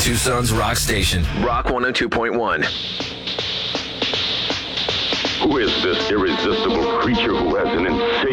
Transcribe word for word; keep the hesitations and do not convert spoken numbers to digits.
Tucson's rock station. Rock one oh two point one. Who is this irresistible creature who has an insane